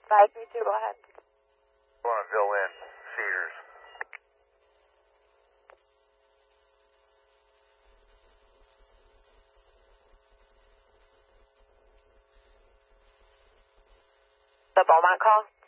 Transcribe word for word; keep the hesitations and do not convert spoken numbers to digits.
five three two, go ahead. Bonneville in, Cedars. The Beaumont call?